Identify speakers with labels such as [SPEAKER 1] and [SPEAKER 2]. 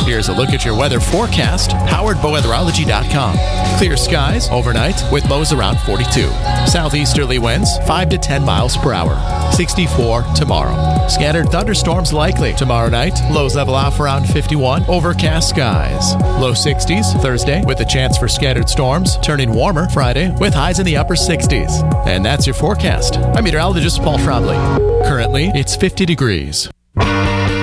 [SPEAKER 1] Here's a look at your weather forecast, powered by weatherology.com. Clear skies overnight with lows around 42. Southeasterly winds 5 to 10 miles per hour. 64 tomorrow. Scattered thunderstorms likely tomorrow night. Lows level off around 51. Overcast skies. Low 60s Thursday with a chance for scattered storms. Turning warmer Friday with highs in the upper 60s. And that's your forecast. I'm meteorologist Paul Trombley. Currently, it's 50 degrees.